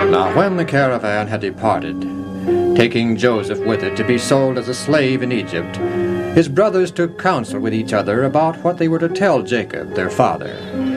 Now when the caravan had departed, taking Joseph with it to be sold as a slave in Egypt, his brothers took counsel with each other about what they were to tell Jacob, their father.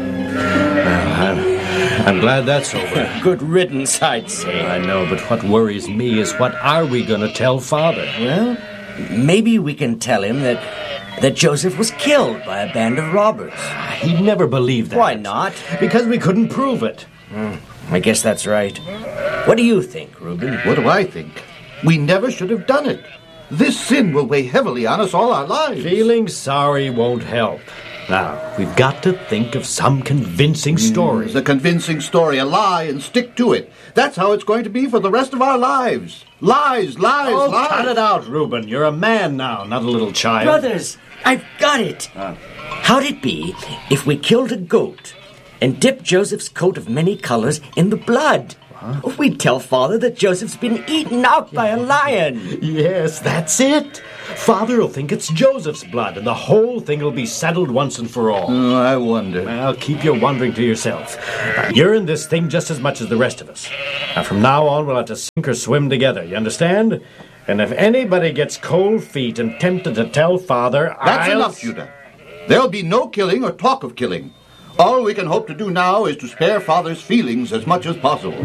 I'm glad that's over. Good riddance, I'd say. I know, but what worries me is what are we going to tell Father? Well, maybe we can tell him that Joseph was killed by a band of robbers. He'd never believe that. Why not? Because we couldn't prove it. I guess that's right. What do you think, Reuben? What do I think? We never should have done it. This sin will weigh heavily on us all our lives. Feeling sorry won't help. Now, we've got to think of some convincing story. It's a convincing story, a lie, and stick to it. That's how it's going to be for the rest of our lives. Lies, lies, lies. Cut it out, Reuben. You're a man now, not a little child. Brothers, I've got it. How'd it be if we killed a goat and dipped Joseph's coat of many colors in the blood? We'd tell Father that Joseph's been eaten out by a lion. Yes, that's it. Father'll think it's Joseph's blood, and the whole thing will be settled once and for all. Oh, I wonder. Well, keep your wondering to yourself. You're in this thing just as much as the rest of us. Now, from now on, we'll have to sink or swim together, you understand? And if anybody gets cold feet and tempted to tell Father, That's enough, Judah. There'll be no killing or talk of killing. All we can hope to do now is to spare Father's feelings as much as possible.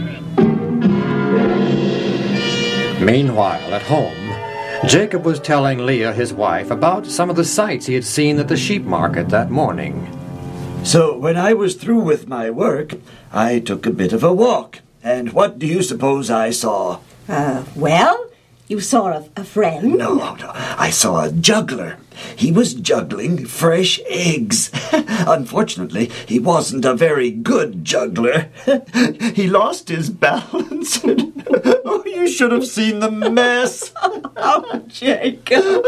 Meanwhile, at home, Jacob was telling Leah, his wife, about some of the sights he had seen at the sheep market that morning. So when I was through with my work, I took a bit of a walk. And what do you suppose I saw? Well, you saw a friend? No, I saw a juggler. He was juggling fresh eggs. Unfortunately, he wasn't a very good juggler. He lost his balance. Oh, you should have seen the mess. Oh, Jacob.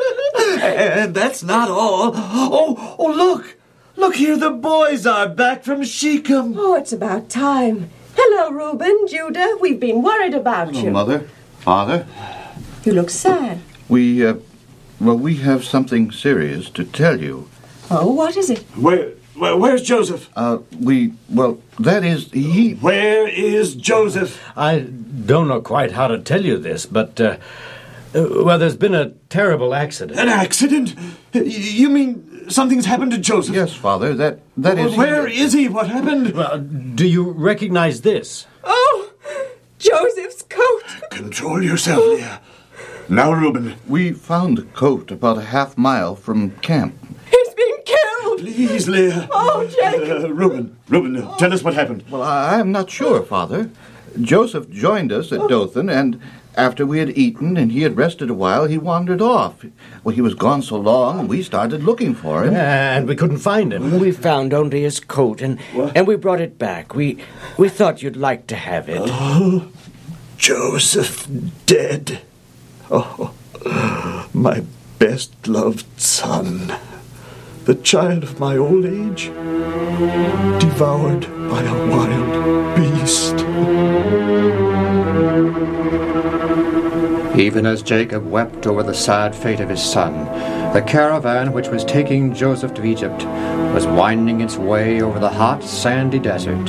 And that's not all. Oh, look. Look here, the boys are back from Shechem. Oh, it's about time. Hello, Reuben, Judah. We've been worried about you. Mother, Father. You look sad. We have something serious to tell you. Oh, what is it? Where's Joseph? That is, he... Where is Joseph? I don't know quite how to tell you this, but, there's been a terrible accident. An accident? You mean something's happened to Joseph? Yes, Father, that is... Where is he? What happened? Well, do you recognize this? Oh, Joseph's coat. Control yourself, Leah. Now, Reuben. We found the coat about a half-mile from camp. He's been killed. Please, Leah. Oh, Jacob. Reuben, tell us what happened. Well, I'm not sure, Father. Joseph joined us at Dothan, and after we had eaten and he had rested a while, he wandered off. Well, he was gone so long, we started looking for him. And we couldn't find him. We found only his coat, and we brought it back. We thought you'd like to have it. Oh, Joseph dead. Oh, my best loved son. The child of my old age, devoured by a wild beast. Even as Jacob wept over the sad fate of his son, the caravan which was taking Joseph to Egypt was winding its way over the hot, sandy desert.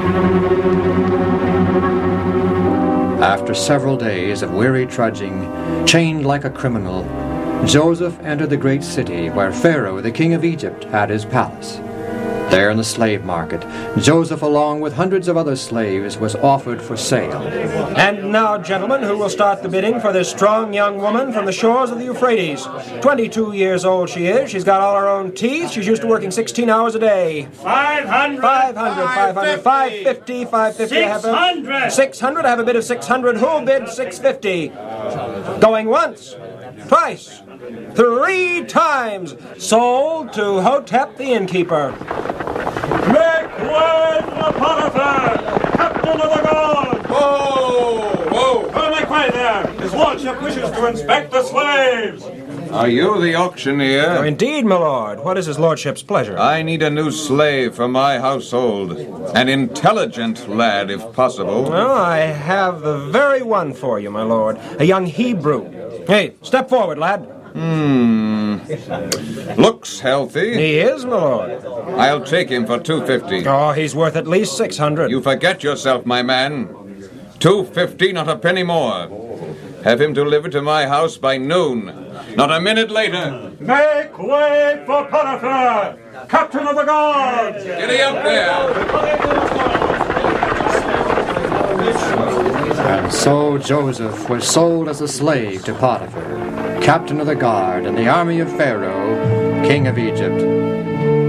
After several days of weary trudging, chained like a criminal, Joseph entered the great city where Pharaoh, the king of Egypt, had his palace. There in the slave market, Joseph, along with hundreds of other slaves, was offered for sale. And now, gentlemen, who will start the bidding for this strong young woman from the shores of the Euphrates? 22 years old she is. She's got all her own teeth. She's used to working 16 hours a day. 500. 500. 550. 550. 600. 600. I have a bid of 600. Who'll bid 650? Going once. Twice. 3 times. Sold to Hotep the innkeeper. Make way for Potiphar, captain of the guard! Whoa! Make way there! His lordship wishes to inspect the slaves! Are you the auctioneer? Oh, indeed, my lord. What is his lordship's pleasure? I need a new slave for my household. An intelligent lad, if possible. Well, I have the very one for you, my lord. A young Hebrew. Hey, step forward, lad. Looks healthy. He is, my lord. I'll take him for 250. Oh, he's worth at least 600. You forget yourself, my man. 250, not a penny more. Have him delivered to my house by noon. Not a minute later. Make way for Potiphar, captain of the guard! Giddy up there! And so Joseph was sold as a slave to Potiphar, captain of the guard in the army of Pharaoh, king of Egypt.